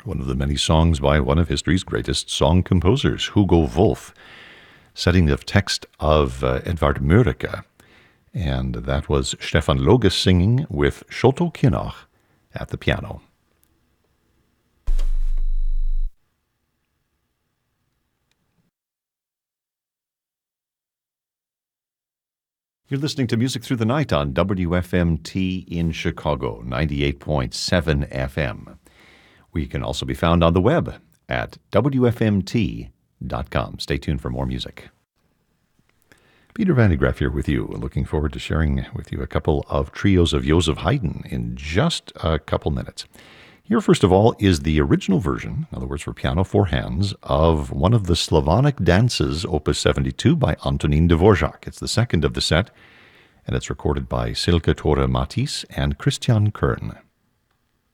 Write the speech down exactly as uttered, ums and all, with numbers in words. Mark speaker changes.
Speaker 1: one of the many songs by one of history's greatest song composers, Hugo Wolf, setting the text of uh, Edvard Mörike. And that was Stefan Loges singing with Sholto Kinnach at the piano. You're listening to Music Through the Night on W F M T in Chicago, ninety-eight point seven F M. We can also be found on the web at W F M T dot com. Stay tuned for more music. Peter Van de Graaff here with you, looking forward to sharing with you a couple of trios of Joseph Haydn in just a couple minutes. Here, first of all, is the original version, in other words, for piano, four hands, of one of the Slavonic dances, Opus seventy-two, by Antonín Dvořák. It's the second of the set, and it's recorded by Silke Tore Matthijs and Christian Kern.